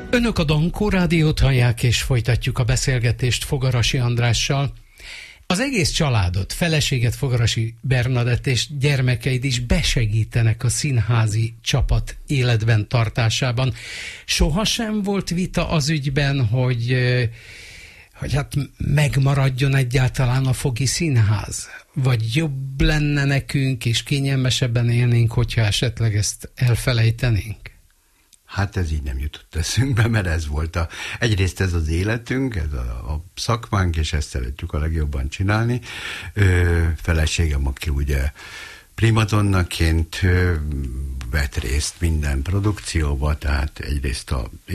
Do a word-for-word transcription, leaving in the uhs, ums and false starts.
Önök a Dankó Rádiót hallják, és folytatjuk a beszélgetést Fogarasi Andrással. Az egész családot, feleséget, Fogarasi Bernadett és gyermekeid is besegítenek a színházi csapat életben tartásában. Sohasem volt vita az ügyben, hogy, hogy hát megmaradjon egyáltalán a Fogi Színház? Vagy jobb lenne nekünk, és kényelmesebben élnénk, hogyha esetleg ezt elfelejtenénk? Hát ez így nem jutott eszünkbe, mert ez volt a... Egyrészt ez az életünk, ez a, a szakmánk, és ezt szeretjük a legjobban csinálni. Ö, feleségem, aki ugye primadonnaként ö, vett részt minden produkcióba, tehát egyrészt a